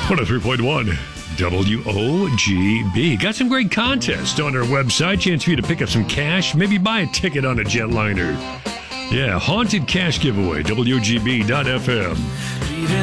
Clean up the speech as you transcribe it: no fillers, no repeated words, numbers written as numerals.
103.1 WOGB. Got some great contests on our website. Chance for you to pick up some cash. Maybe buy a ticket on a jetliner. Yeah, haunted cash giveaway. WOGB.FM.